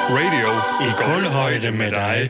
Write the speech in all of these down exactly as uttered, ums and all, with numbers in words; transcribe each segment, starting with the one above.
Radio i kulhøjde med dig.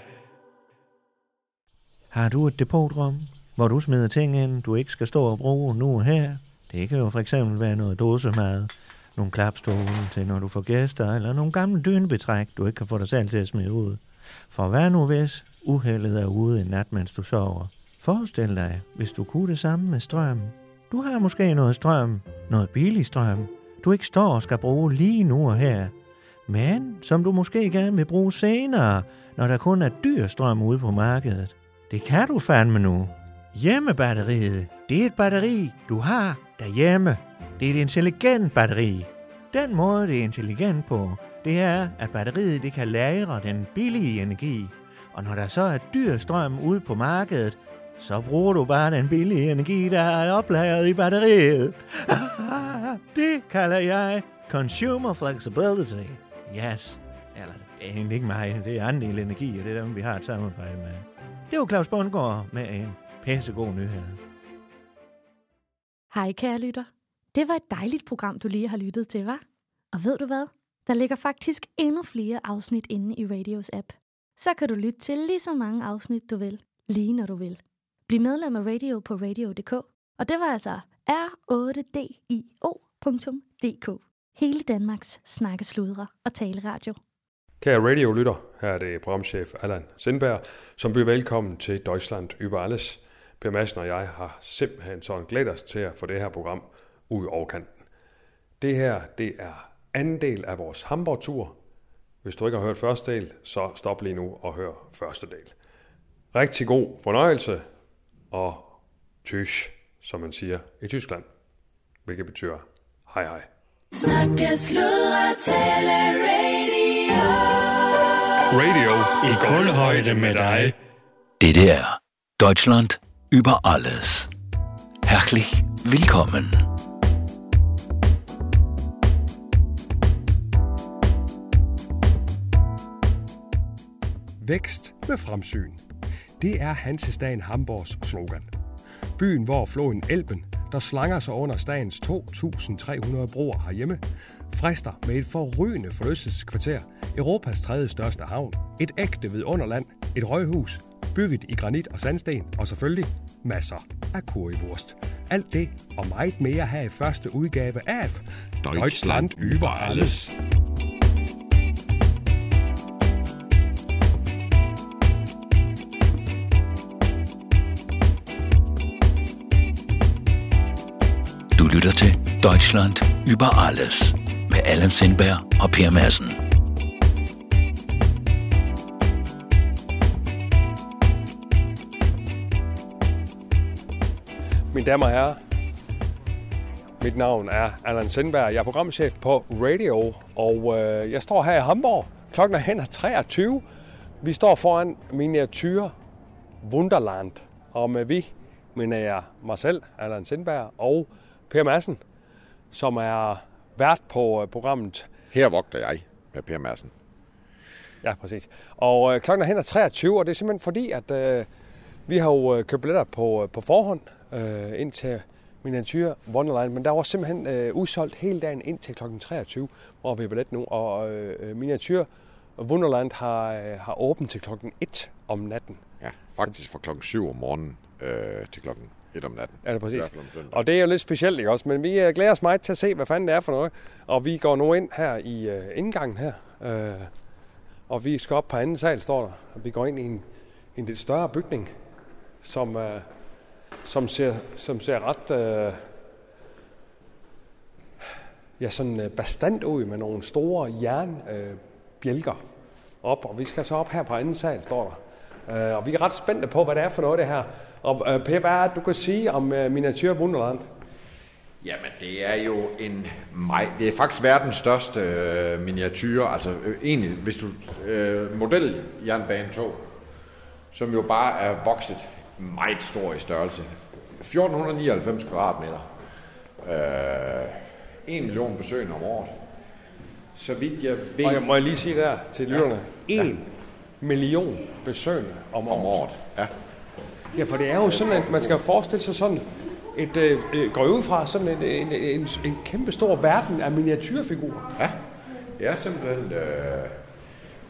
Har du et depotrum, hvor du smider ting ind, du ikke skal stå og bruge nu og her? Det kan jo for eksempel være noget dåsemad, nogle klapstole til når du får gæster, eller nogle gamle dynebetræk, du ikke kan få dig selv til at smide ud. For hvad nu hvis uheldet er ude en nat, mens du sover? Forestil dig, hvis du kunne det samme med strøm. Du har måske noget strøm, noget billig strøm, du ikke står og skal bruge lige nu og her, men som du måske gerne vil bruge senere, når der kun er dyr strøm ude på markedet. Det kan du fandme nu. Hjemmebatteriet, det er et batteri, du har derhjemme. Det er et intelligent batteri. Den måde, det er intelligent på, det er, at batteriet det kan lagre den billige energi. Og når der så er dyr strøm ude på markedet, så bruger du bare den billige energi, der er oplagret i batteriet. Det kalder jeg consumer flexibility. Yes. Eller, det er egentlig ikke mig, det er Andel Energi, og det er dem, vi har et samarbejde med. Det er jo Claus Bundgaard med en pæsegod nyhed. Hej kære lytter. Det var et dejligt program, du lige har lyttet til, hva'? Og ved du hvad? Der ligger faktisk endnu flere afsnit inde i Radios app. Så kan du lytte til lige så mange afsnit, du vil, lige når du vil. Bliv medlem af Radio på radio punktum d k. Og det var altså r otte d i o punktum d k. Hele Danmarks snakkesludre og taleradio. Kære radiolytter, her er det programchef Allan Sindberg, som byder velkommen til Deutschland über alles. Per Madsen og jeg har simpelthen sådan glædet os til at få det her program ud over kanten. Det her, det er anden del af vores Hamburg-tur. Hvis du ikke har hørt første del, så stop lige nu og hør første del. Rigtig god fornøjelse og tschüss, som man siger i Tyskland, hvilket betyder hej hej. Snakke, sludre, tale, radio. Radio i kulhøjde med dig. Det er Deutschland über alles. Herzlich willkommen. Vækst med fremsyn. Det er Hansestaden Hamburgs slogan. Byen, hvor floden Elben, der slanger sig under stadens to tusind tre hundrede broer herhjemme, frister med et forrygende forlystelseskvarter, Europas tredje største havn, et ægte vidunderland, et røghus, bygget i granit og sandsten, og selvfølgelig masser af currywurst. Alt det og meget mere her i første udgave af Deutschland über alles. Du lytter til Deutschland über alles med Allan Sindberg og Per Madsen. Mine damer og herrer, mit navn er Allan Sindberg. Jeg er programchef på Radio, og øh, jeg står her i Hamburg. Klokken er hen treogtyve. Vi står foran miniatyr Wunderland, og med vi mener jeg mig selv, Allan Sindberg, og Per Madsen, som er vært på programmet. Her vogter jeg med Per Madsen. Ja, præcis. Og øh, klokken er hen treogtyve, og det er simpelthen fordi, at øh, vi har jo øh, købt billetter på, på forhånd øh, ind til Miniatyr Wonderland, men der var simpelthen øh, udsolgt hele dagen ind til klokken treogtyve, hvor vi er billet nu, og øh, Miniatyr Wonderland har, øh, har åbent til klokken et om natten. Ja, faktisk fra klokken syv om morgenen øh, til klokken et om natten. Ja, det er præcis. Og det er jo lidt specielt, ikke også? Men vi uh, glæder os meget til at se, hvad fanden det er for noget. Og vi går nu ind her i uh, indgangen her. Uh, og vi skal op på anden sal, står der. Og vi går ind i en, en lidt større bygning, som, uh, som, ser, som ser ret uh, ja, sådan uh, bastant ud med nogle store jernbjælker uh, op. Og vi skal så op her på anden sal, står der. Uh, og vi er ret spændte på, hvad det er for noget, det her. Og uh, Per, hvad er det, du kan sige om uh, Miniatyr Wunderland? Jamen, det er jo en... Det er faktisk verdens største øh, miniatyr. Altså, øh, egentlig, hvis du... Øh, modeljernbanetog, som jo bare er vokset meget stor i størrelse. fjorten nioghalvfems kvadratmeter. Øh, en million besøgende om året. Så vidt jeg ved... Og jeg må jeg lige sige der til lytterne. Ja. En ja. million besøgende om året. Om året, ja. Ja, for det er jo sådan, at man skal forestille sig sådan et, øh, går ud fra sådan en, en, en, en kæmpe stor verden af miniatyrfigurer. Ja, det er simpelthen, øh,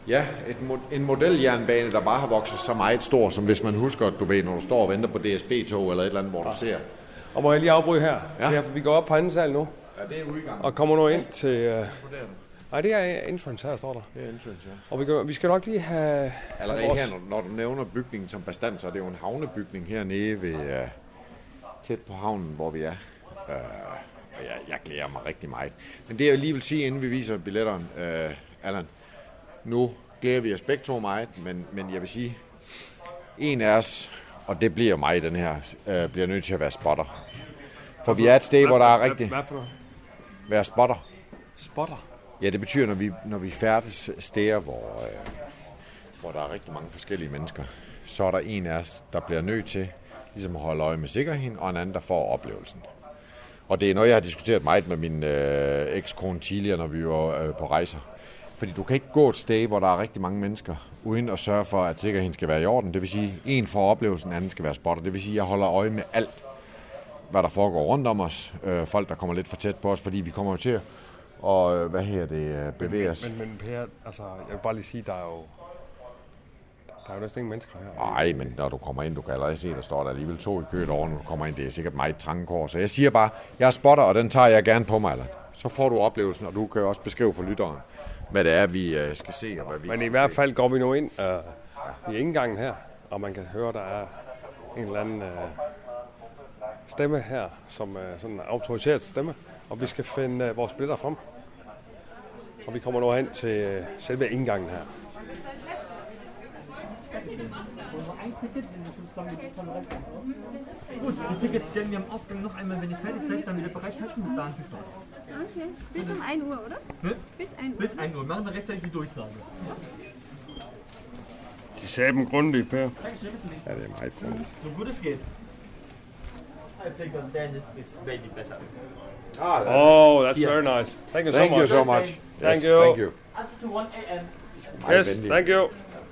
Ja, et mo- en modeljernbane, der bare har vokset så meget stor, som hvis man husker, at du ved, når du står og venter på D S B-tog eller et eller andet, hvor ja. du ser. Og må jeg lige afbryde her? Ja. Her, vi går op på anden sal nu. Ja, det er udgangen. Og kommer nu ind til... Uh... Nej, det er entrance her, står der. Det er entrance, ja. Og vi, gør, vi skal nok lige have... Allerede her, når, når du nævner bygningen som bestand, så er det jo en havnebygning hernede ved, uh, tæt på havnen, hvor vi er. Uh, jeg, jeg glæder mig rigtig meget. Men det jeg lige vil sige, inden vi viser billetterne, uh, Allan, nu glæder vi os begge to meget, men, men jeg vil sige, en af os, og det bliver mig den her, uh, bliver nødt til at være spotter. For vi er et sted, hvor der er rigtig... Hvad for noget? Være spotter. Spotter? Ja, det betyder, når vi, når vi færdes steder, hvor, øh, hvor der er rigtig mange forskellige mennesker, så er der en af os, der bliver nødt til ligesom at holde øje med sikkerheden, og en anden, der får oplevelsen. Og det er noget, jeg har diskuteret meget med min øh, ekskone tidligere, når vi var øh, på rejser. Fordi du kan ikke gå et sted, hvor der er rigtig mange mennesker, uden at sørge for, at sikkerheden skal være i orden. Det vil sige, en får oplevelsen, anden skal være spotter. Det vil sige, at jeg holder øje med alt, hvad der foregår rundt om os. Øh, folk, der kommer lidt for tæt på os, fordi vi kommer jo til og hvad her det bevæger os. Men, men, men Per, altså, jeg vil bare lige sige, der er jo, der er jo næsten ingen mennesker her. Nej, men når du kommer ind, du kan allerede se, der står der alligevel to i køet over, når du kommer ind. Det er sikkert meget trangekår. Så jeg siger bare, jeg er spotter, og den tager jeg gerne på mig, eller? Så får du oplevelsen, og du kan også beskrive for lytteren, hvad det er, vi uh, skal se, og hvad vi Men skal i hvert fald se. går vi nu ind uh, i indgangen her, og man kan høre, der er en eller anden uh, stemme her, som er uh, sådan en autoriseret stemme, og vi skal finde uh, vores billetter frem. Og vi kommer nu hen til uh, selve indgangen her. Ein Ticket, wenn wir schon zusammen mit von direkt aus. Gut, die Tickets stellen wir am Ausgang noch einmal, wenn ihr fertig seid, dann wieder bereithalten. Bis dahin viel Spaß. Okay, bis um ein Uhr, oder? Ne? Bis ein Uhr. Bis ein Uhr. Machen wir rechtzeitig die Durchsage. De sagde dem grundigt, Per. Dankeschön, bis zum nächsten Ja, det er meget grundigt. So gut es geht. I think Dennis is maybe better. Oh, that's very nice. Thank you so Thank much. you so much. Thank Yes, you. Thank you. Up to one a m Yes, thank you.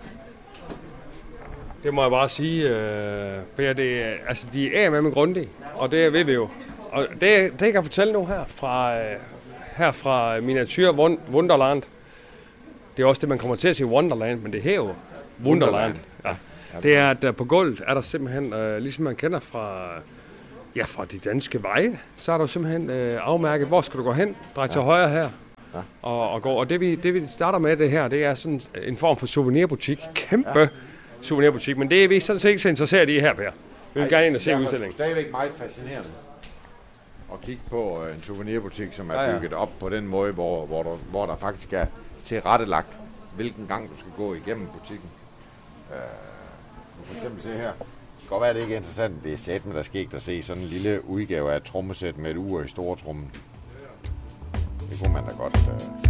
Det må jeg bare sige, uh, Per, det er, altså de er med med grundigt, og det ved vi jo. Og det, det kan jeg fortælle nu her fra, uh, her fra Miniature Wonderland. Det er også det, man kommer til at sige Wonderland, men det her jo Wonderland. Ja. Det er, at på gulvet er der simpelthen, uh, ligesom man kender fra, ja, fra de danske veje, så er der simpelthen uh, afmærket, hvor skal du gå hen, drej til ja. højre her. Ja. Og, og, gå. Og det, vi, det vi starter med det her, det er sådan en form for souvenirbutik. Kæmpe ja. souvenirbutik, men det er vi sådan set ikke så interesseret i her, Per. Vi vil gerne ind og se udstillingen. Det er stadigvæk meget fascinerende at kigge på en souvenirbutik, som er ja, ja. bygget op på den måde, hvor, hvor, der, hvor der faktisk er tilrettelagt, hvilken gang du skal gå igennem butikken. Uh, du kan for eksempel se her. Det kan godt være, at det ikke er interessant, det er satme, der skal ikke at se sådan en lille udgave af et trommesæt med et ur i store trommen. Det kunne man da godt... Uh...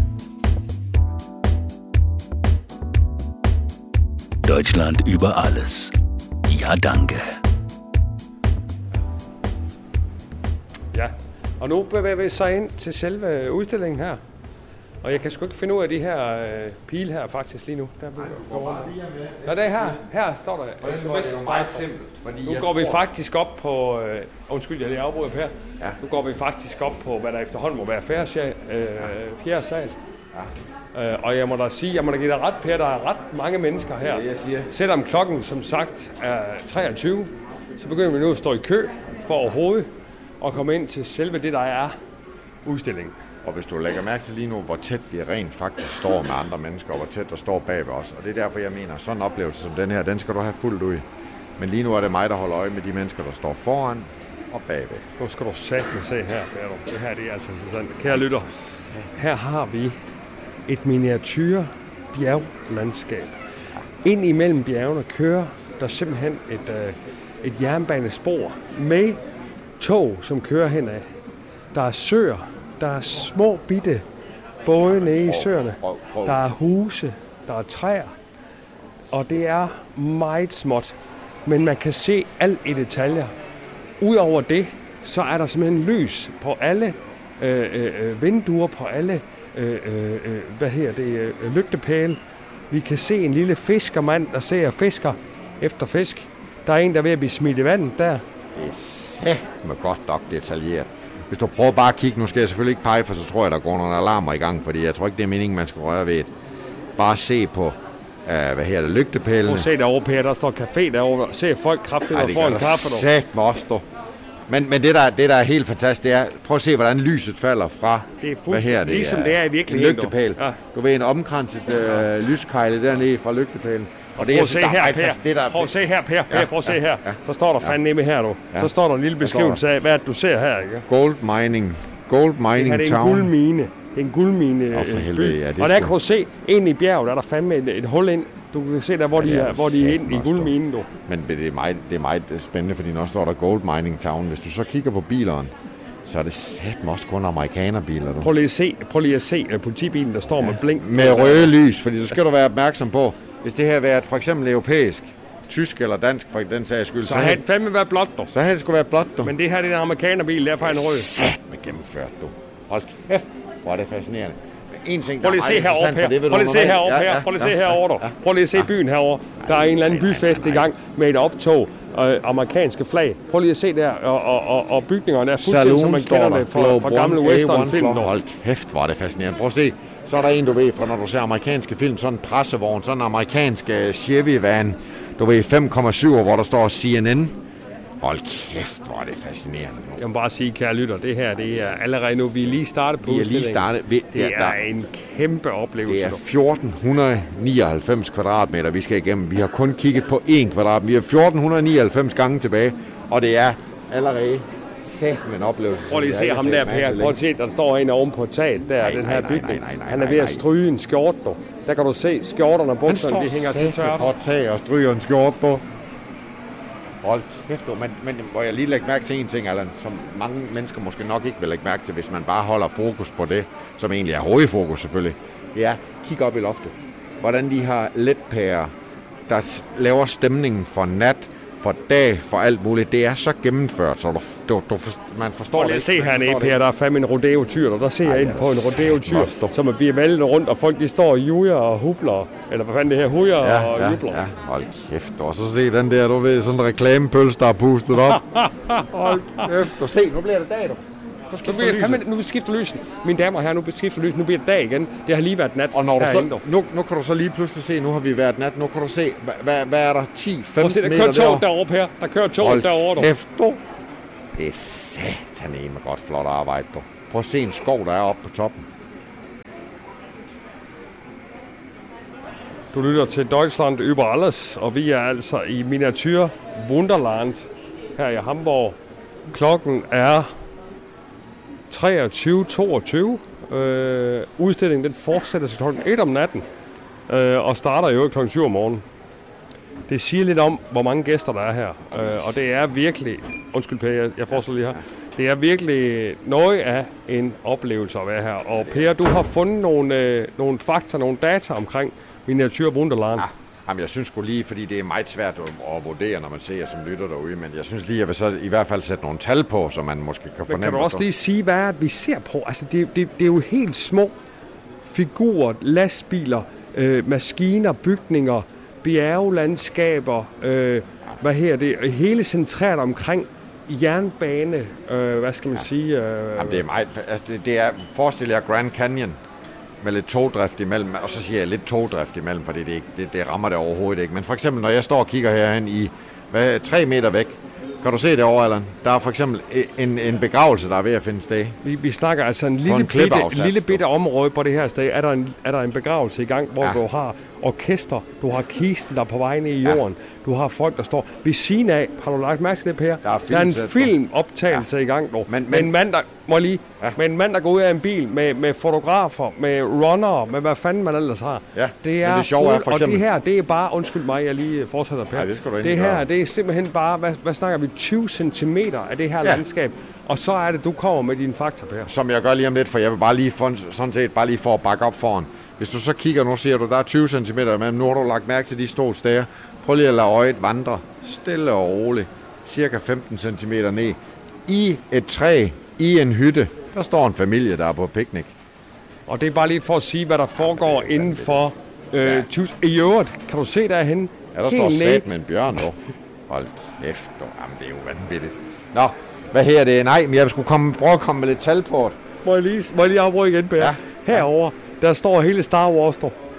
Deutschland über alles. Ja, danke. Ja, og nu bevæger vi så ind til selve udstillingen her. Og jeg kan sgu ikke finde ud af de her øh, pile her faktisk lige nu. Der er ja, det er her. Her står der. Og det er jo meget simpelt. Fordi nu går vi faktisk op på... Øh, undskyld, jeg lige afbryder, Per. Ja. Nu går vi faktisk op på, hvad der efterhånden må være fjerde sal. Øh, fjerde sal. Ja. Øh, og jeg må da sige, jeg må da give dig ret, Per, der er ret mange mennesker her. Ja, jeg siger. Selvom klokken som sagt er treogtyve, så begynder vi nu at stå i kø for overhovedet at komme ind til selve det, der er udstillingen. Og hvis du lægger mærke til lige nu, hvor tæt vi rent faktisk står med andre mennesker, og hvor tæt der står bag ved os. Og det er derfor, jeg mener, sådan en oplevelse som den her, den skal du have fuldt ud. Men lige nu er det mig, der holder øje med de mennesker, der står foran og bagved. Nu skal du satme se her, Per. Det her det er altså interessant. Kære lytter, her har vi et miniature bjerglandskab. Ind imellem bjergene kører der simpelthen et, øh, et jernbanespor med tog, som kører henad. Der er søer, der er små bitte både nede i søerne, der er huse, der er træer, og det er meget småt, men man kan se alt i detaljer. Udover det, så er der simpelthen lys på alle øh, øh, vinduer, på alle øh, øh, hvad hedder det, øh, lygtepæle. Vi kan se en lille fiskermand, der ser fisker efter fisk. Der er en, der er ved at blive smidt i vandet der. Det er satme godt nok detaljeret. Hvis du prøver bare at kigge, nu skal jeg selvfølgelig ikke pege, for så tror jeg, der går nogle alarmer i gang, fordi jeg tror ikke, det er meningen, man skal røre ved et, bare se på, uh, hvad her det, lygtepælene. Prøv at se derovre, Per, der står café derovre. Se folk kraftigt og får en kaffe. Sæt mig også, du. Men, men det, der, det, der er helt fantastisk, det er, prøv at se, hvordan lyset falder fra, det er hvad her det ligesom det er i virkeligheden. Lygtepæl. Ja. Du ved, en omkranset øh, lyskejle dernede fra lygtepælen. Og det prøv at se her, Per. Det, der... Prøv at se her, Per. Per, ja, prøv at se her. Ja, så står der ja. fandme nemme her, du. Ja. Så står der en lille beskrivelse af, hvad du ser her, ikke? Gold mining. Gold mining town. Det er en guldmine. En guldmine oh, helvede, ja, og der kan du se, ind i bjerget, der er der fandme et, et hul ind. Du kan se der, hvor, ja, de, er, hvor de er inde i guldminen, du. Men det er, meget, det er meget spændende, fordi når står der Gold Mining Town. Hvis du så kigger på bilerne, så er det satme også kun amerikanerbiler, du. Prøv lige at se, prøv lige at se uh, politibilen, der står ja, med blink. Med røde lys, fordi du skal du være opmærksom på, hvis det her har været for eksempel europæisk, tysk eller dansk, for den sags skyld. Så, så havde det fandme været blåt, du. Så havde det sgu været blåt, du. Men det her det er en amerikanerbil, derfor er en rød. Satme gennemført, du. Hold kæft, hvor er det fascinerende. En ting, prøv lige at se herovre, Per. Prøv lige at se herovre, Per. Prøv lige at se herovre, du. Prøv lige at se byen herovre. Der er en eller anden byfest i gang med et optog af amerikanske flag. Prøv lige at se der, og, og, og, og bygningerne er fuldstændig, som man kender det fra, fra gamle western-film. Hold kæft, hvor er det fascinerende. Prøv at se. Så er der en, du ved, fra når du ser amerikanske film, sådan en pressevogn, sådan en amerikansk Chevy-van, du ved, fem komma syv, hvor der står C N N. Hold kæft, hvor er det fascinerende. Jeg må bare sige, kære lytter, det her, det er allerede nu, vi er lige startet på udstillingen. Vi er lige startet. Vi, det er der, en kæmpe oplevelse. Det er fjorten nioghalvfems kvadratmeter, vi skal igennem. Vi har kun kigget på én kvadrat. Vi har fjorten nioghalvfems gange tilbage, og det er allerede sæt med en oplevelse. Prøv lige at se ham der, Per. Prøv at se, der står en oven på taget der, nej, den her bygning. Nej, nej, nej, han er ved at stryge en skjort, du. Der kan du se skjorterne og bukserne, de hænger til tørre. Han står på tag og stryger en skjort, du. Hold kæft, men, men må jeg lige lægge mærke til en ting, Allan, som mange mennesker måske nok ikke vil lægge mærke til, hvis man bare holder fokus på det, som egentlig er hovedfokus selvfølgelig. Ja, kig op i loftet. Hvordan de har letpærer, der laver stemningen for nat, for dag, for alt muligt. Det er så gennemført, så du, du, du, man forstår det. Prøv se hernede, Per, der er fandme en rodeo-tyr, og der ser jeg ind på en rodeo-tyr, som er bliver valgt rundt, og folk de står og juger og hubler, eller hvad fanden det her, hujer ja, og ja, jubler. Ja, hold kæft, og så se den der, du ved, sådan en reklamepølse, der er pustet op. Hold kæft, og se, nu bliver det dag, du. Nu skifter lyset. Nu skifter lyset. Mine damer og herrer, nu skifter lyset. Nu bliver det dag igen. Det har lige været nat. Og når du så, nu, nu kan du så lige pludselig se, nu har vi været nat. Nu kan du se, hvad, hvad er der? ti femten meter derovre? Der kører tog derovre, Per. Der kører tog derovre. Hold kæft, du. Det er satan med godt flot arbejde, du. Prøv at se en skov, der er oppe på toppen. Du lytter til Deutschland über alles, og vi er altså i Miniatur Wunderland her i Hamburg. Klokken er treogtyve toogtyve. Øh, udstillingen den fortsætter til klokken et om natten øh, og starter jo klokken syv om morgenen. Det siger lidt om, hvor mange gæster der er her. Øh, og det er virkelig, undskyld Per, jeg, jeg fortsætter lige her. Det er virkelig noget af en oplevelse at være her. Og Per, du har fundet nogle, øh, nogle fakta, nogle data omkring Miniatur Wunderland. Ja. Jamen, jeg synes sgu lige, fordi det er meget svært at, at vurdere, når man ser som lytter derude, men jeg synes lige, at jeg vil så i hvert fald sætte nogle tal på, så man måske kan fornemme. Men kan du også lige sige, hvad er, vi ser på? Altså, det, det, det er jo helt små figurer, lastbiler, øh, maskiner, bygninger, bjergelandskaber, øh, hvad her det, hele centreret omkring jernbane, øh, hvad skal man ja. sige? Øh, Jamen, det er meget, altså, det, det er, forestil jer Grand Canyon, med lidt togdrift imellem, og så siger jeg lidt togdrift imellem, fordi det, det, det rammer det overhovedet ikke. Men for eksempel, når jeg står og kigger herhen i hvad, tre meter væk, kan du se det over, Allan? Der er for eksempel en, en begravelse, der er ved at finde sted. Vi, vi snakker altså en lille, en bitte, lille bitte område på det her sted. Er der en, er der en begravelse i gang, hvor ja. du har orkester, du har kisten, der er på vej ned i jorden, ja. du har folk, der står ved siden af. Har du lagt mærke til det, Per? Der er, der er en filmoptagelse ja. i gang nu. Men, men, med, en mand, der, må lige, ja. med en mand, der går ud af en bil med, med fotografer, med runner, med hvad fanden man ellers har. Ja. Det er, det sjove er for eksempel... Og det her, det er bare, undskyld mig, jeg lige fortsætter, Per. Ja, det skal du det her, gøre. Det er simpelthen bare, hvad, hvad snakker vi, tyve centimeter af det her ja. landskab. Og så er det, du kommer med dine fakta, Per. Som jeg gør lige om lidt, for jeg vil bare lige for, sådan set bare lige for at bakke op foran. Hvis du så kigger, nu ser du, der er tyve centimeter, men nu har du lagt mærke til de store steder. Prøv lige at lade øjet vandre stille og roligt, cirka femten centimeter ned. I et træ, i en hytte, der står en familie, der er på picnic. Og det er bare lige for at sige, hvad der foregår ja, inden for øh, ja. tyve... I øvrigt, kan du se derhen? Ja, der står sat med en bjørn, dog. Hold kæft, dog. Jamen, det er jo vanvittigt. Nå, hvad her det? Nej, men jeg skulle komme, prøve at komme med lidt tal på det. Må jeg lige, må jeg lige afbryde igen, Per? Ja. Herovre, der står hele Star Wars, dog.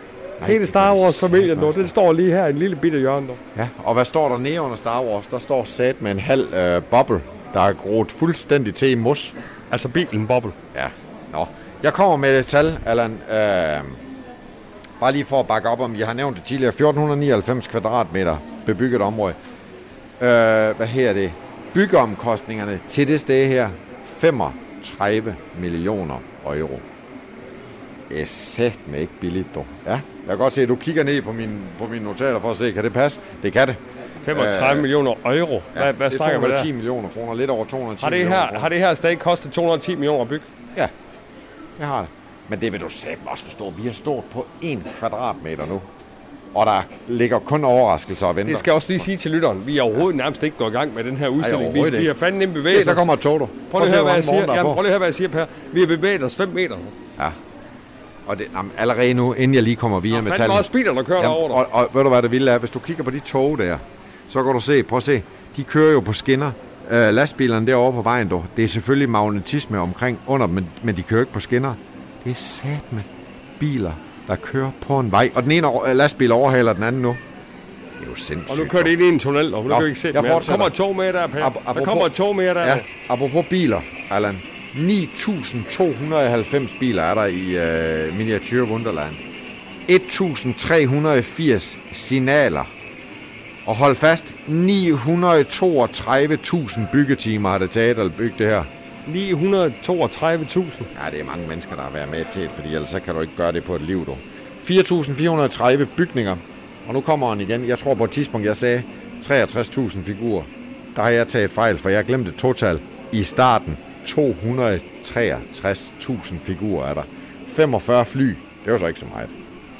Hele Star Wars-familien, nu, den står lige her i en lille bitte hjørne. Nu. Ja, og hvad står der nede under Star Wars? Der står sat med en halv øh, boble, der er groet fuldstændig til i mos. Altså bilen boble. Ja, nå. Jeg kommer med et tal, Allan. Øh, bare lige for at bakke op om, jeg har nævnt det tidligere, fjorten nioghalvfems kvadratmeter bebygget område. Øh, hvad her det? Byggeomkostningerne til det sted her, femogtredive millioner euro. Det er satme ikke billigt, dog. Ja, jeg kan godt se, at du kigger ned på mine, på mine notater for at se, kan det passe? Det kan det. femogtredive øh, millioner euro. Hvad, ja, hvad det er to hundrede og ti millioner kroner, lidt over to hundrede og ti har det millioner her, kroner. Har det her stadig kostet to hundrede og ti millioner at bygge? Ja, det har det. Men det vil du satme også forstå. Vi har stået på en kvadratmeter nu, og der ligger kun overraskelser og venter. Det skal også lige sige til lytteren, vi er overhovedet nærmest ikke gået i gang med den her udstilling. Ej, vi, vi har fandme nemt bevæget os. Se, der kommer et tog, du. Prøv lige at høre, hvad jeg siger. Jamen, prøv lige at høre, hvad jeg siger, Per. Vi har bevæget os fem meter. Ja. Og det, jamen, allerede nu, inden jeg lige kommer via med tallene. Der er også biler, der kører jamen, derovre. Og, og ved du, hvad det vilde er? Hvis du kigger på de tog der, så kan du se, prøv at se, de kører jo på skinner. Øh, lastbilerne derovre på vejen, du. Det er selvfølgelig magnetisme omkring under dem, men, men de kører ikke på skinner. Det er satme biler, der kører på en vej. Og den ene lastbil overhaler den anden nu. Det er jo sindssygt. Og nu kører det ind i en tunnel, og nu kan vi ikke se det mere. Der kommer et tog med der, Per. Ab- der kommer et tog med der. Ja, apropos biler, Allan. ni tusind to hundrede og halvfems biler er der i øh, Miniature Wonderland. et tusind tre hundrede og firs signaler. Og hold fast, ni hundrede og toogtredive tusind byggetimer har det taget at bygge det her. ni hundrede og toogtredive tusind? Ja, det er mange mennesker, der har været med til det, fordi ellers så kan du ikke gøre det på et liv, du. fire tusind fire hundrede og tredive bygninger. Og nu kommer han igen. Jeg tror på et tidspunkt, jeg sagde treogtres tusind figurer. Der har jeg taget fejl, for jeg glemte et total i starten. to hundrede og treogtres tusind figurer er der. femogfyrre fly. Det var så ikke så meget.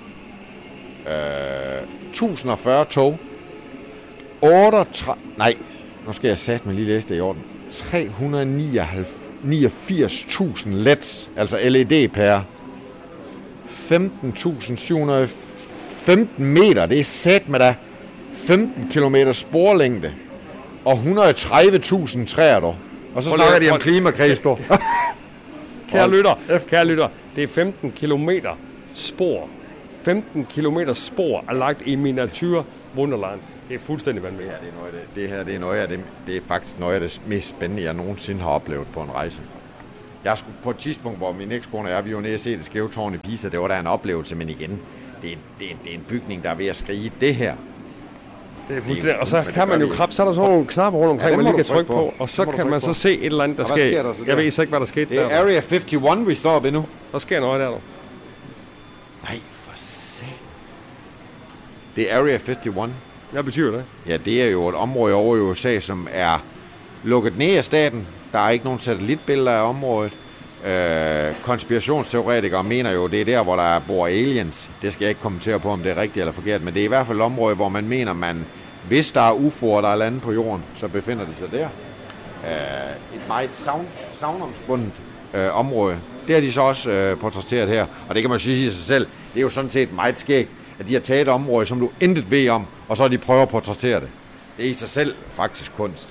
Øh, tusind og fyrre tog. otteogtredive... Nej, nu skal jeg sætte mig lige læse det i orden. tre hundrede og niogfirs tusind L E Ds, altså L E D-pærer. femten tusind syv hundrede og femten meter, det er sæt med da. femten kilometer sporlængde. Og et hundrede og tredive tusind træer, dog. Og så prøv snakker lige, de om klimakris, dog. Kære lytter, kære lytter, det er femten kilometer spor. femten kilometer spor er lagt i Miniature Wonderland. Det er fuldstændig vanvittigt. Ja, det er noget af det. Det her, det er noget af det, det er faktisk noget af det mest spændende, jeg nogensinde har oplevet på en rejse. Jeg skulle på et tidspunkt, hvor min ekskone og jeg, vi var nede og se det skæve tårn i Pisa, det var der en oplevelse, men igen, det er, det, er, det er en bygning, der er ved at skrige det her. Det er fuldstændig, og så kan man jo kraft, så er der sådan nogle knapper rundt omkring, ja, man lige kan trykke på, på og så kan man så se et eller andet, der sker. sker der, jeg ved så ikke, hvad der skete der. Det er Area femoghalvfems, vi står ved nu. Der sker noget der, du. Nej, for satan. Det er Area femoghalvfems. Hvad betyder det? Ja, det er jo et område over i U S A, som er lukket ned af staten. Der er ikke nogen satellitbilleder af området. Øh, konspirationsteoretikere mener jo, det er der, hvor der bor aliens. Det skal jeg ikke kommentere på, om det er rigtigt eller forkert, men det er i hvert fald et område, hvor man mener, man, hvis der er U F O'er, der er landet på jorden, så befinder de sig der. Øh, et meget savn, savnomsbundet øh, område. Det har de så også øh, portrætteret her, og det kan man sige i sig selv. Det er jo sådan set meget skægt, at de har taget et område, som du intet ved om, og så har de prøvet at portrættere det. Det er i sig selv faktisk kunst.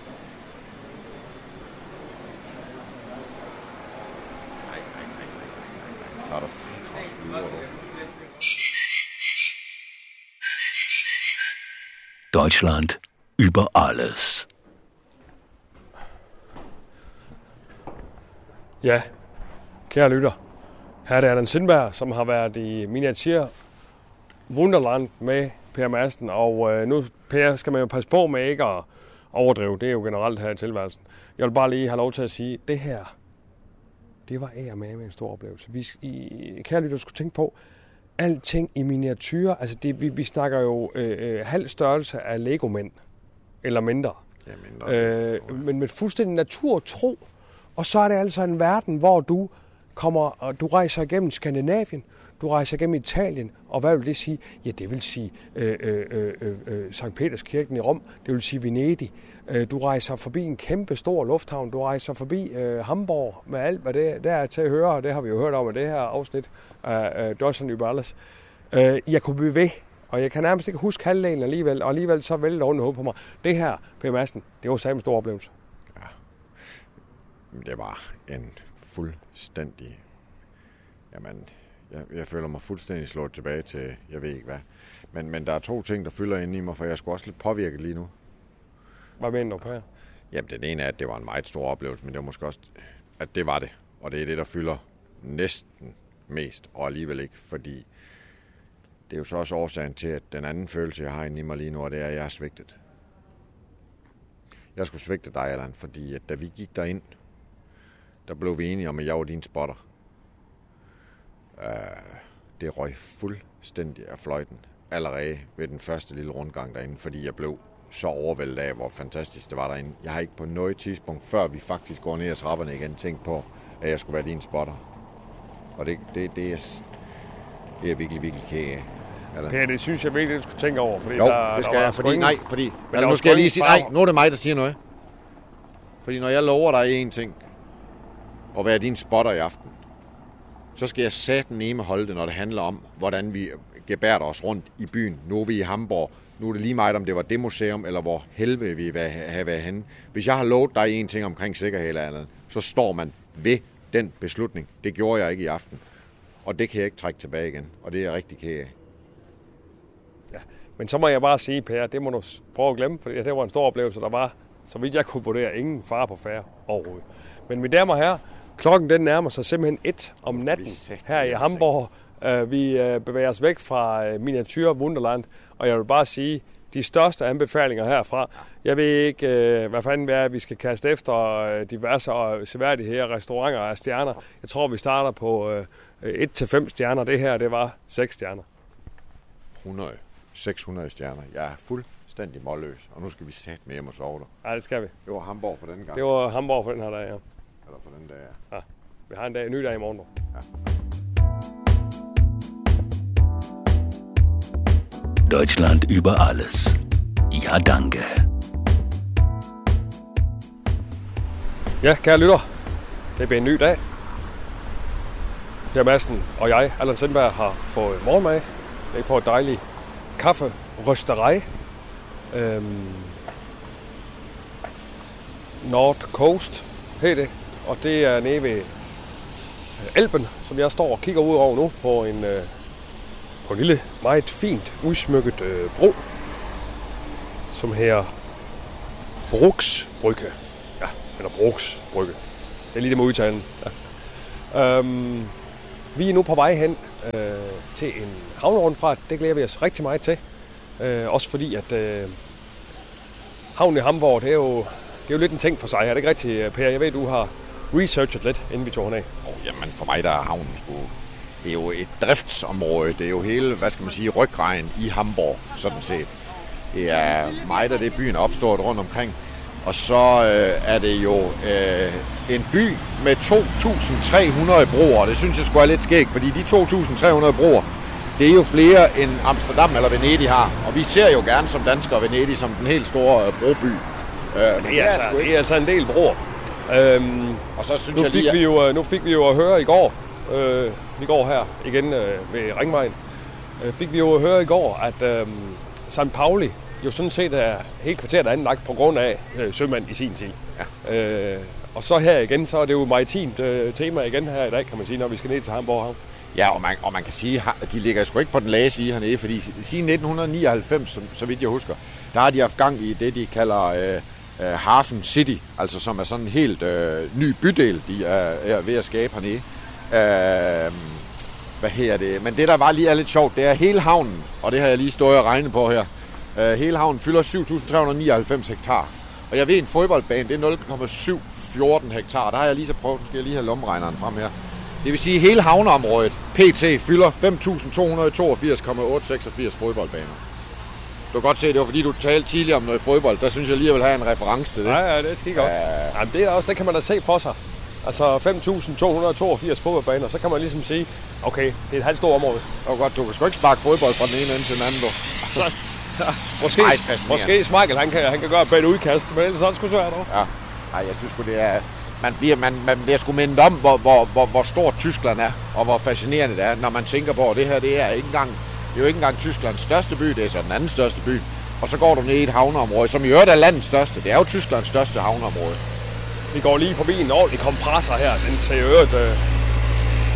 Så er der Deutschland über alles. Ja, kære lytter. Her er det Allan Sindberg, som har været i Miniature Wonderland med Per Madsen. Og øh, nu, Per, skal man jo passe på med ikke at overdrive. Det er jo generelt her i tilværelsen. Jeg vil bare lige have lov til at sige, det her, det var ære med en stor oplevelse. Vi, I, kære lytter, skulle tænke på, alting i miniature, altså det, vi, vi snakker jo øh, halv størrelse af Lego-mænd, eller mindre. Ja, mindre. Øh, men med fuldstændig naturtro. Og så er det altså en verden, hvor du kommer, og du rejser igennem Skandinavien, du rejser igennem Italien, og hvad vil det sige? Ja, det vil sige øh, øh, øh, øh, Sankt Peterskirken i Rom, det vil sige Venedig. Øh, du rejser forbi en kæmpe stor lufthavn, du rejser forbi øh, Hamburg med alt, hvad det der er til at høre, og det har vi jo hørt om i det her afsnit af øh, Deutschland über alles. Øh, jeg kunne blive ved, og jeg kan nærmest ikke huske halvdelen alligevel, og alligevel så vælger rundt hovedet på mig. Det her, Per Madsen, det var sammen en stor oplevelse. Ja, det var en fuldstændig... Jamen, jeg, jeg føler mig fuldstændig slået tilbage til, jeg ved ikke hvad. Men, men der er to ting, der fylder inde i mig, for jeg er sgu også lidt påvirket lige nu. Hvad mener du på her? Jamen, den ene er, at det var en meget stor oplevelse, men det var måske også, at det var det. Og det er det, der fylder næsten mest, og alligevel ikke, fordi det er jo så også årsagen til, at den anden følelse, jeg har inde i mig lige nu, og det er, at jeg er svigtet. Jeg skulle svigte dig, Allan, fordi at da vi gik derind, der blev vi enige om, at jeg var din spotter. Uh, det røg fuldstændig af fløjten allerede ved den første lille rundgang derinde, fordi jeg blev så overvældet af, hvor fantastisk det var derinde. Jeg har ikke på noget tidspunkt, før vi faktisk går ned ad trapperne igen, tænkt på, at jeg skulle være din spotter. Og det, det, det, er, det er virkelig, virkelig kæg af. Per, det synes jeg virkelig, du skulle tænke over. Fordi jo, der, det skal der jeg, fordi, nej, fordi, altså, nu skal jeg lige sige, nej, nu er det mig, der siger noget. Fordi når jeg lover dig en ting, at være din spotter i aften, så skal jeg sataneme holde det, når det handler om, hvordan vi gebærder os rundt i byen. Nu er vi i Hamborg. Nu er det lige meget, om det var det museum, eller hvor helvede vi vil have været henne. Hvis jeg har lovet dig en ting omkring sikkerhed eller andet, så står man ved den beslutning. Det gjorde jeg ikke i aften. Og det kan jeg ikke trække tilbage igen. Og det er jeg rigtig ked af. Ja, men så må jeg bare sige, Per, det må du prøve at glemme, for det var en stor oplevelse, der var, så vidt jeg kunne vurdere, ingen fare på færre overhovedet. Men mine damer og herrer, klokken den nærmer sig simpelthen et om natten her i Hamborg. Uh, vi uh, bevæger os væk fra uh, Miniature Wunderland, og jeg vil bare sige, de største anbefalinger herfra. Jeg ved ikke, uh, hvad fanden det er, vi skal kaste efter uh, diverse uh, seværdigheder, restauranter og stjerner. Jeg tror, vi starter på uh, et til fem stjerner. Det her, det var seks stjerner. hundrede, seks hundrede stjerner. Jeg er fuldstændig målløs, og nu skal vi sætte med hjem og sove der. Ja, det skal vi. Det var Hamborg for den gang. Det var Hamborg for den her dag, ja. Eller for den dag, ja. Ja, vi har en, dag, en ny dag i morgen. Du. Ja. Deutschland über alles. Ja, danke. Ja, kære lytter. Det bliver en ny dag. Per Madsen og jeg, Allan Sindberg, har fået morgenmad. Det er på et dejligt kafferøsteri. Øhm, North Coast hedder det. Og det er nede ved Elben, som jeg står og kigger ud over nu på en... Øh, på en lille, meget fint udsmykket øh, bro, som her Bruksbrygge. Ja, eller Bruksbrygge. Det er lige det med udtalen. Ja. Øhm, vi er nu på vej hen øh, til en havnerundfart. Det glæder vi os rigtig meget til. Øh, også fordi, at øh, havnen i Hamborg, det er, jo, det er jo lidt en ting for sig. Er det ikke rigtigt, Per? Jeg ved, du har researchet lidt, inden vi tog herned. Oh, jamen, for mig der er havnen sgu... Det er jo et driftsområde. Det er jo hele, hvad skal man sige, ryggraden i Hamborg, sådan set. Det er meget af det, byen er opstået rundt omkring. Og så øh, er det jo øh, en by med to tusind tre hundrede broer. Det synes jeg sgu er lidt skægt, fordi de to tusind tre hundrede broer, det er jo flere end Amsterdam eller Venedig har. Og vi ser jo gerne som danskere Venedig som den helt store øh, broby. Øh, det, er altså, det er altså en del broer. Øhm, og så synes nu, jeg fik lige, vi jo, nu fik vi jo at høre i går, øh, vi går her igen øh, ved Ringvejen, øh, fik vi jo at høre i går, at øh, Sankt Pauli jo sådan set er helt kvarteret anlagt på grund af øh, sømand i sin tid. Ja. Øh, og så her igen, så er det jo maritimt øh, tema igen her i dag, kan man sige, når vi skal ned til Hamborg Havn. Ja, og man, og man kan sige, at de ligger sgu ikke på den lage side hernede, fordi siden nitten nioghalvfems, så, så vidt jeg husker, der har de haft gang i det, de kalder øh, øh, Hafen City, altså som er sådan en helt øh, ny bydel, de er, er ved at skabe hernede. Øh, hvad her det? Men det, der var lige er lidt sjovt, det er hele havnen, og det har jeg lige stået og regnet på her. Øh, hele havnen fylder syv tusind tre hundrede nioghalvfems hektar. Og jeg ved, en fodboldbane, det er nul komma syv fjorten hektar. Der har jeg lige så prøvet, nu skal jeg lige have lommeregneren frem her. Det vil sige, at hele havneområdet, P T, fylder fem tusind to hundrede toogfirs komma otte seksogfirs fodboldbaner. Du kan godt se, det var fordi, du talte tidligere om noget fodbold. Der synes jeg lige, jeg vil have en reference til det. Ja, ja, det skal godt. Uh... Jamen, det er også, det kan man da se for sig. Altså fem tusind to hundrede toogfirs fodboldbaner, så kan man ligesom sige, okay, det er et halvt stort område. Og godt, du kan sgu ikke sparke fodbold fra den ene ende til den anden, du. måske måske Smeichel, han kan, han kan gøre et bedre udkast, men ellers er det sgu svært også. Ja, ej, jeg synes sgu, det er... Man bliver, man, man bliver sgu mindet om, hvor, hvor, hvor, hvor stort Tyskland er, og hvor fascinerende det er, når man tænker på, at det her, det er ikke engang, det er jo ikke engang Tysklands største by, det er så den anden største by. Og så går du ned i et havneområde, som i øvrigt er landets største. Det er jo Tysklands største havneområde. Vi går lige forbi en ordentlig kompressor her. Den ser jo øvrigt, øh,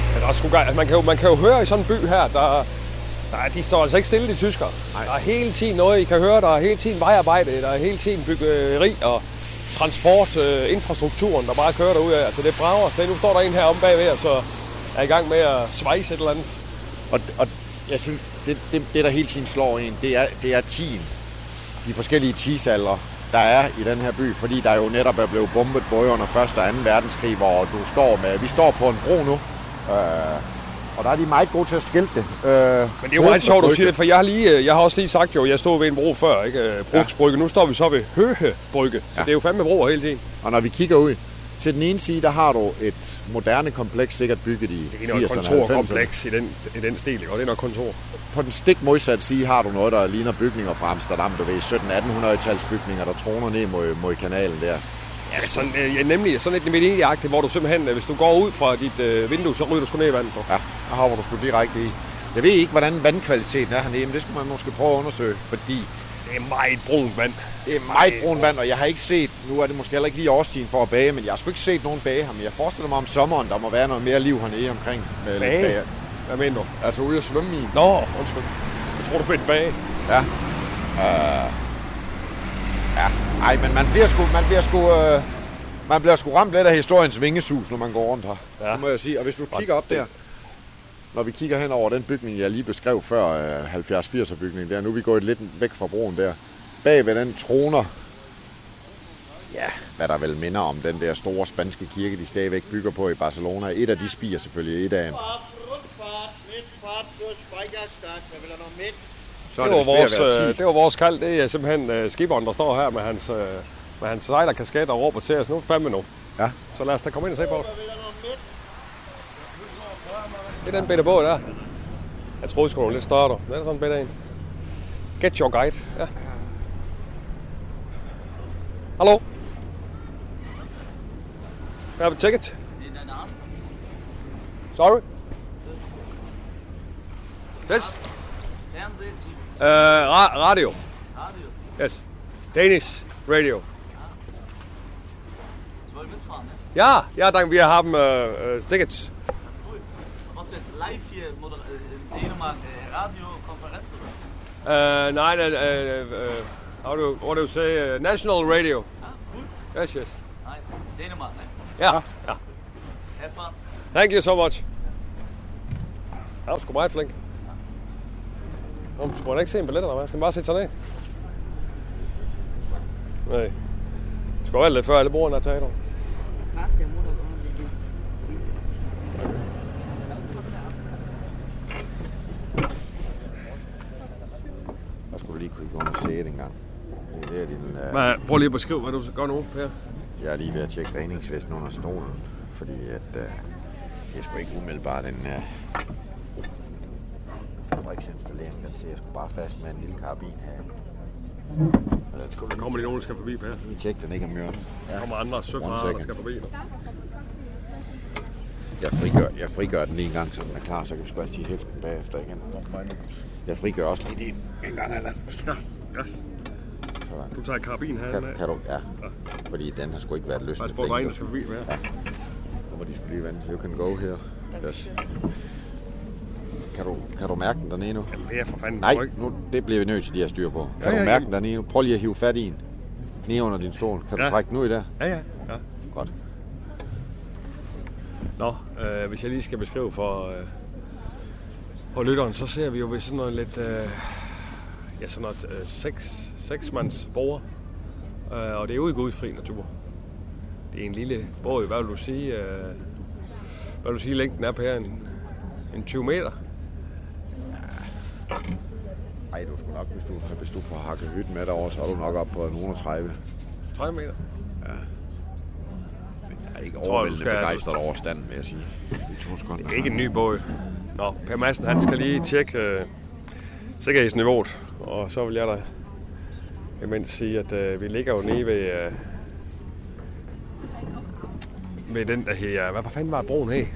Ja, der er sgu, altså, man, kan jo, man kan jo høre i sådan en by her, der, der de står altså ikke stille, de tyskere. Nej. Der er hele tiden noget, I kan høre. Der er hele tiden vejarbejde, der er hele tiden byggeri og transport, øh, infrastrukturen, der bare kører derud af. Altså det brager. Så nu står der en her om bagved, og så er i gang med at svejse et eller andet. Og, og jeg synes, det, det, det der hele tiden slår en, det er, det er tiden. De forskellige tidsaldre, der er i den her by, fordi der jo netop er blevet bombet både under første og anden verdenskrig, hvor du står med, vi står på en bro nu, øh, og der er de meget gode til at skilte det. Øh, Men det er jo meget sjovt, at du siger det, for jeg har, lige, jeg har også lige sagt jo, jeg stod ved en bro før, ikke? Brugsbrygge. Ja. Nu står vi så ved Høgebrygge, så ja. Det er jo fandme broer hele tiden. Og når vi kigger ud, til den ene side, der har du et moderne kompleks, sikkert bygget i firserne. Det er noget kontorkompleks i den, i den stil, ikke? Og det er noget kontor. På den stik modsatte side har du noget, der ligner bygninger fra Amsterdam, du ved, sytten-atten hundrede-tals bygninger, der troner ned mod, mod kanalen der. Ja, sådan, ja, nemlig sådan et Venedig-agtigt, hvor du simpelthen, hvis du går ud fra dit øh, vindue, så ryger du sgu ned i vandet. Ja, der hopper du sgu direkte i. Jeg ved ikke, hvordan vandkvaliteten er hernede, men det skulle man måske prøve at undersøge, fordi det er meget brunt vand. Det er meget brunt vand, og jeg har ikke set, nu er det måske heller ikke lige årstiden for at bage, men jeg har sgu ikke set nogen bage her, men jeg forestiller mig om sommeren, der må være noget mere liv hernede omkring. Med bage? Hvad mener du? Altså ude at svømme i. Nå, undskyld. Jeg tror, du vil bage. Ja. Uh... Ja, ej, men man bliver sgu, man bliver sgu, uh... man bliver sgu ramt lidt af historiens vingesus, når man går rundt her. Ja. Det må jeg sige, og hvis du kigger op der, når vi kigger hen over den bygning, jeg lige beskrev før, uh, halvfjerds firser bygning der, nu er vi gået lidt væk fra broen der. Bag ved den troner, ja, hvad der vel minder om den der store spanske kirke, de stadigvæk bygger på i Barcelona. Et af de spiger selvfølgelig, et af dem. Så det, var vores, øh, det var vores kald, det er simpelthen øh, skiberen, der står her med hans, øh, med hans sejlerkasket og råber til os nu, fandme nu. Ja. Så lad os da komme ind og se på det. Det er den bitte båd der. Jeg troede sgu lidt større, det er sådan en bitte en. Get your guide, ja. Hallo? I have a ticket? Sorry? Yes? Uh, ra- radio. Radio? Yes. Danish radio. Ja, ja, danke. Wir haben uh, uh, Tickets. Was jetzt live hier in Dänemark Radiokonferenz oder? Uh, nein, nein, uh, uh, how do what do you say? Uh, national radio. Ah, cool. Yes, yes. Nice. Dänemark, ne? Ja, ja. Have fun. Thank you so much. Han var sgu meget flink. Nå, skulle man ikke se en billet, eller hvad? Skal man bare sætte sig ned? Nej. Det skal være lidt før alle brugerne er taget. Der skulle du lige kunne gå og se det engang. Det er din, uh... Hvad, prøv lige at beskrive, hvad du gør nu, Per. Jeg er lige ved at tjekke redningsvesten under stolen, fordi at, uh, det er sgu ikke umiddelbart en uh, fabriksinstallering. Den ser sgu bare fast med en lille karabin her. Der kommer de nogen, der skal forbi, Per. Vi tjekker den ikke om mørkt. Ja. Der kommer andre søfarere, der skal forbi. Jeg frigør, jeg frigør den lige en gang, så den er klar, så kan vi sgu altid hæfte den bagefter igen. Jeg frigør også lige en, en gang eller andet. Ja, yes. Sådan. Du tager karabinen her. Kan, kan du? Ja. ja. Fordi den har sgu ikke været løsnet. Jeg spørger bare en, der skal forbi, ja. Ja. Nu må de skulle lige vente. You can go here. Yes. Kan du, kan du mærke den dernede nu? Jamen, Per, for fanden. Nej, nu, det bliver vi nødt til, de her styr på. Kan ja, ja, du mærke den dernede nu? Prøv lige at hive fat i den. Nede under din stol. Kan du ja. trække den ud i der? Ja, ja. ja. Godt. Nå, øh, hvis jeg lige skal beskrive for, øh, for lytteren, så ser vi jo ved sådan noget lidt, øh, ja, sådan noget øh, seks, seksmands borger, øh, og det er ude i gudfri natur. Det er en lille båd, hvad vil du sige, øh, hvad vil du sige, længden er på her, en, en tyve meter? Nej, du skulle nok, hvis du, hvis du får hakket hytten med derovre, så er du nok op på nogen tredive. tredive meter? Ja. Jeg er ikke overvældende skal... begejstret over standen, vil jeg sige. Det er ikke en ny båd. Nå, Per Madsen, han skal lige tjekke øh, sikkerhedsniveauet, og så vil jeg da imens sige, at øh, vi ligger jo nede ved, øh, ved den, der her, hvad fanden var broen her?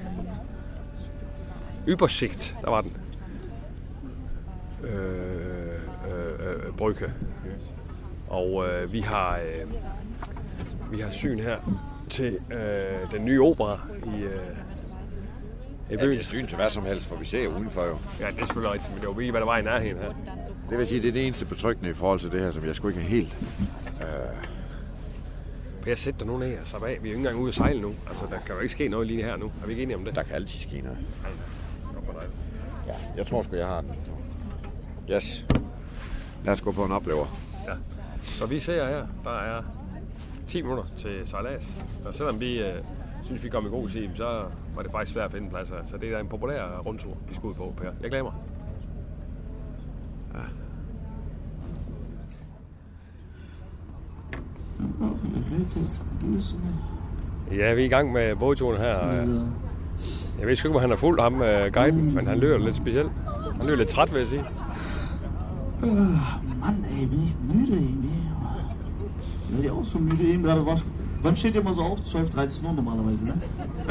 Übersigt, der var den. Øh, øh, øh, brygge. Og øh, vi har øh, vi har syn her til øh, den nye opera i, øh, i Ja, byen. jeg synes hvad som helst, for vi ser udenfor jo. Ja, det er selvfølgelig rigtigt, men det var virkelig, hvad der var i nærheden her. Det vil sige, det er det eneste betryggende i forhold til det her, som jeg sgu ikke er helt... Øh... Per, sæt dig nu ned og slap af. Vi er jo ikke engang ude at sejle nu. Altså, der kan jo ikke ske noget lige her nu. Er vi ikke enige om det? Der kan altid ske noget. Ja, jeg tror sgu, jeg har den. Yes. Lad os gå på en oplever. Ja. Så vi ser her, der er ti minutter til sejlads. Og selvom vi øh, synes, vi kom i god tid, så var det faktisk svært at finde pladser. Så det er en populær rundtur, vi skal ud på, Per. Jeg glæder mig. Ja. Ja, vi er i gang med bådturen her. Jeg ved sgu ikke, om han har fulgt ham, guiden, men han lyder lidt specielt. Han lyder lidt træt, vil jeg sige. Øh, Mann, ey, bin ich müde irgendwie. Seid ihr auch so müde eben gerade? Was? Wann steht ihr mal so auf? zwölf, dreizehn Uhr normalerweise, ne?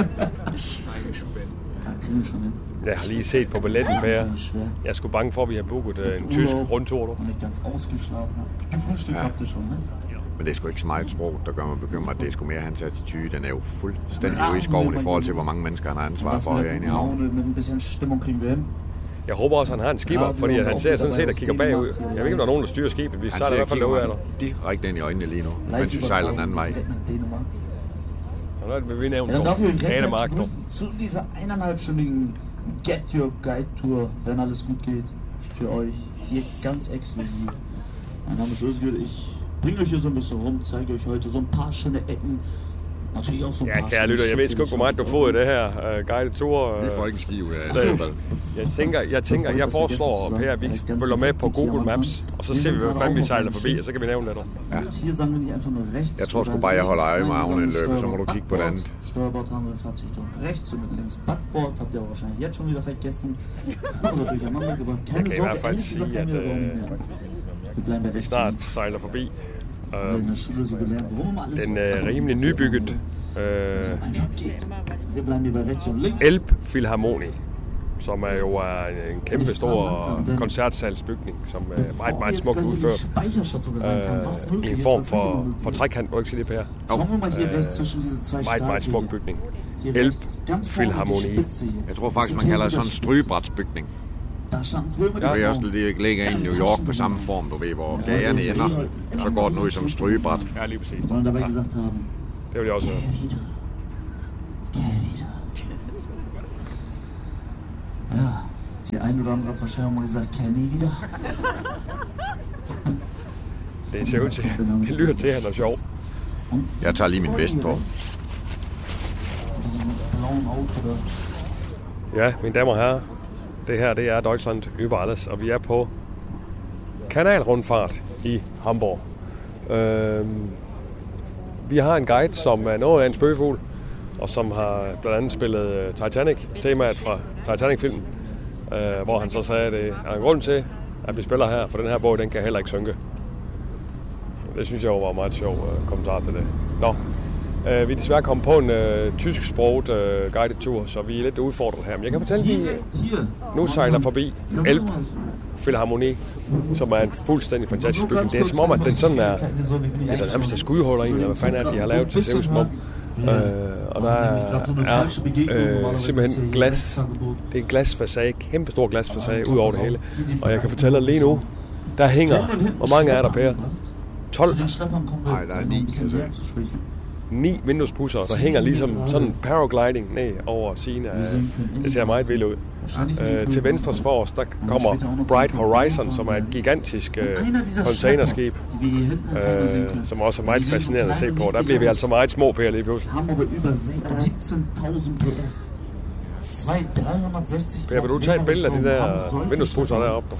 Jeg har lige set på billetten, Per. Jeg er sgu bange for, at vi har booket en tysk rundtur. Und ich ganz ausgeschlafen habe. Gefrühstückt habt ihr schon, ne? Men det er sgu ikke så meget sprog, der gør mig bekymret. Det er sgu mere hans attitude. Den er jo fuldstændig ude i skoven i forhold til, hvor mange mennesker han har ansvar for herinde i havnen. Med en bisschen Stimmung kriegen wir hin. Jeg håber også, at han har en skipper, fordi han ser sådan set og kigger bagud. Jeg ved ikke, om der er nogen, der styrer skibet. Vi sejler i hvert fald derude af dig. Direkte ind i øjnene lige nu, mens vi sejler den anden vej. Og nu vil vi nævne ja, nogle Dänemark. Zu dieser eineinhalbstündigen Get Your Guide Tour, wenn alles gut geht, für euch hier ganz exklusiv. Mein Name ist Özgür, ich bringe euch hier so ein bisschen rum, zeige euch heute so ein paar schöne Ecken. Natürlich auch so ein ja, paar kære lytter, jeg ved sgu ikke, hvor meget du får i det her uh, guided tour. Vi får ikke en skive af det. Jeg tænker, jeg, tænker, jeg foreslår, Per, at vi følger med på Google Maps, og så ser vi, hvad fanden vi sejler forbi, og så kan vi nævne det nu. Ja. Jeg tror sgu bare, jeg holder øje med havnen en løbet, så må du kigge på det andet. Steuerbord haben wir Fahrzeug doch rechts und mit links Backbord, habt ihr aber wahrscheinlich jetzt schon wieder vergessen. Oder durcheinander gebracht. Keine Sorge, ehrlich gesagt, keine Sorge mehr. Wir bleiben bei rechts. Snart sejler forbi. Uh, den uh, rimelig nybygget uh, Elbphilharmonie, som er jo er en kæmpe stor koncertsalsbygning, som er meget, meget smukt udført uh, i en form for, for trekant, må du ikke sige det, Per? Uh, meget, meget smuk bygning. Elbphilharmonie. Jeg tror faktisk, man kalder det sådan en strygebrætsbygning. Ja. Det er også lidt ligger i New York på samme form, du ved, hvor gagerne ender. Så går den ud som strygebræt. Ja, lige præcis. Ja. Det vil jeg også høre. Ja, die ein oder andere hat wahrscheinlich mal gesagt, kan I wieder? Det ser ud til, det lyder til, at han er sjov. Jeg tager lige min vest på. Ja, mine damer og herrer. Det her, det er Deutschland über alles, og vi er på kanalrundfart i Hamburg. Øhm, vi har en guide, som er noget af en spøgefugl, og som har blandt andet spillet Titanic, temaet fra Titanic-filmen, øh, hvor han så sagde, at det er en grund til, at vi spiller her, for den her båd, den kan heller ikke synke. Det synes jeg jo var en meget sjov øh, kommentar til det. Nå, øh, vi er desværre kommet på en øh, tysksproget øh, guided tour, så vi er lidt udfordret her. Men jeg kan fortælle, at vi nu sejler forbi Elbphilharmonie, som er en fuldstændig fantastisk bygning. Det er som om, at den sådan er, ja, der nærmest er skudholder i, eller hvad fanden er det, de har lavet til det, som om. Øh, og der er, er øh, simpelthen glas. Det er en glasfacade, kæmpe stor glasfacade ud over det hele. Og jeg kan fortælle dig lige nu, der hænger, hvor mange er der, Per? tolv? Nej, der er ni, ni vinduespusser, der hænger ligesom sådan en paragliding ned over siden af. Det ser meget vildt ud. Øh, til venstres for os, der kommer Bright Horizon, som er et gigantisk øh, containerskib, øh, som også er meget fascinerende at se på. Der bliver vi altså meget små, Per, lige pludselig. Per, vil du tage et billede af de der vinduespusser deroppe?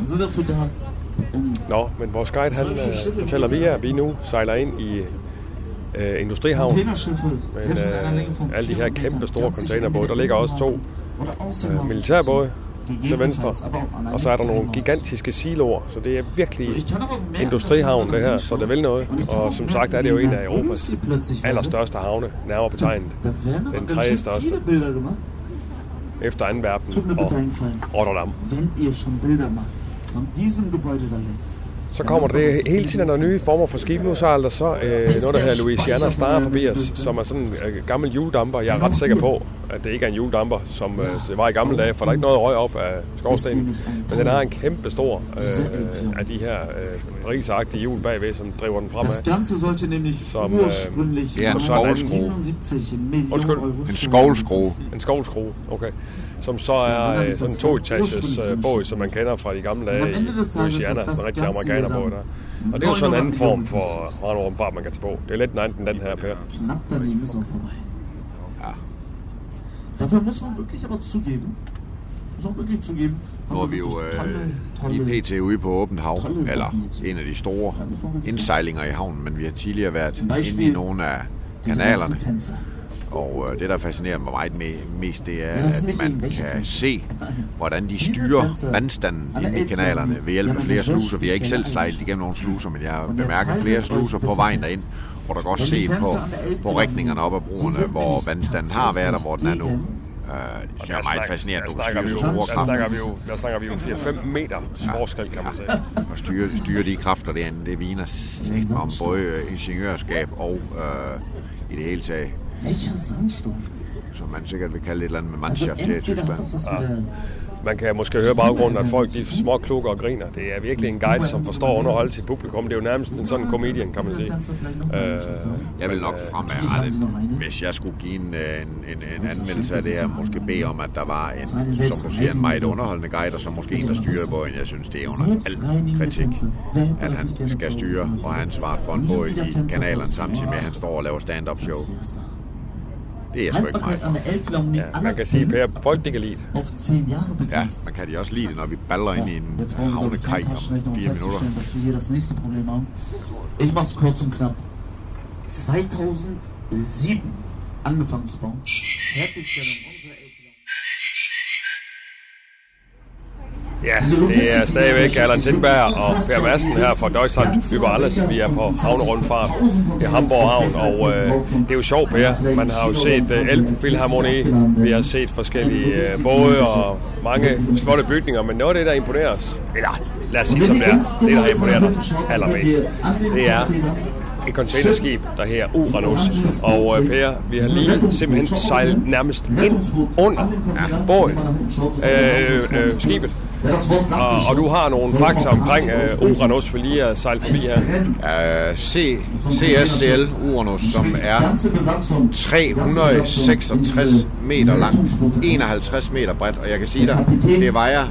Nå, men vores guide, han øh, fortæller vi her, at vi nu sejler ind i øh, Industrihavn. Men øh, alle de her kæmpe store containerbåde. Der ligger også to øh, militærbåde til venstre. Og så er der nogle gigantiske siloer. Så det er virkelig industrihavn, det her. Så det vil noget. Og som sagt er det jo en af Europas allerstørste havne, nærmere betegnet. Den tredje største. Efter anden verden og Rotterdam. Von diesem Gebäude da links, Så kommer det hele tiden, der nye former for skib. Nu så er der så øh, noget, der hedder Louisiana Star forbi os, som er sådan en øh, gammel hjuldamper. Jeg er ret sikker på, at det ikke er en hjuldamper, som øh, var i gamle dage, for der er ikke noget røg op af skorstenen. Men den har en kæmpe stor øh, af de her øh, risagtige hjul bagved, som driver den fremad. Som, øh, ja, en skovlskrue. Undskyld. En skovlskrue. En skovlskrue, okay. Som så er øh, sådan en to-etages øh, båd, som man kender fra de gamle dage i Louisiana, som er rigtig amerikaner på der. Og det er jo sådan en anden form for rumfart, man kan tage på. Det er lidt en anden end den her, Per. Ja. Dafür muss man wirklich aber zugeben, muss man wirklich zugeben. Nu er vi jo øh, i P T ude på åbent hav, eller en af de store indsejlinger i havnen, men vi har tidligere været inde i nogle af kanalerne. Og øh, det, der fascinerer mig meget med, mest, det er, at man kan se, hvordan de styrer vandstanden inde i kanalerne ved hjælp af flere sluser. Vi har ikke selv sejlet igennem nogle sluser, men jeg har bemærket flere sluser på vejen derind, hvor der kan også se på, på rigningerne op ad broerne, hvor vandstanden har været og hvor den er nu. Uh, det er meget fascinerende, at du kan styre store kræfter. Der snakker vi jo fire til fem meter forskel, kan man sige. Og styre, styre de kræfter derinde, det viner sig om både ingeniørskab og uh, i det hele taget. Som man sikkert vil kalde et eller andet med Mannschaft her i Tyskland. Ja. Man kan måske høre baggrunden, at folk de små klukker og griner. Det er virkelig en guide, som forstår at underholde sit publikum. Det er jo nærmest en sådan comedian, kan man sige. Uh, jeg vil nok fremad, hvis jeg skulle give en, en, en anmeldelse af det her, måske bede om, at der var en, som du siger, en meget underholdende guide, og så måske en, der styrer båden. Jeg synes, det er under al kritik, at han skal styre og have ansvaret for en båd i kanalerne, samtidig med, at han står og laver stand-up show. Det er sgu ikke meget. Ja, man kan sige, Per, folk de kan lide det. Ja, man kan de også lide det, når vi baller ind i en havnekaj om fire minutter. Ich mach's kurz und knapp. zweitausendsieben angefangen zu bauen. Fertigstellung unserer Ja, det er stadigvæk Allan Sindberg og Per Madsen her fra Deutschland über alles. Vi er på havnerundfart i Hamburg Havn, og øh, det er jo sjovt, Per. Man har jo set øh, Elbphilharmonie, vi har set forskellige øh, både og mange flotte bygninger, men noget af det, der imponerer os, eller lad os sige som det er, det der har imponeret os allermest, det er et containerskib, der her Uranus. Og øh, Per, vi har lige simpelthen sejlet nærmest ind under ja, båden, øh, øh, skibet. Og, og du har nogle fakta omkring øh, Uranus, for lige at sejle forbi her. Uh, C, C S C L Uranus, som er tre hundrede seksogtres meter lang, enoghalvtreds meter bredt, og jeg kan sige dig, det vejer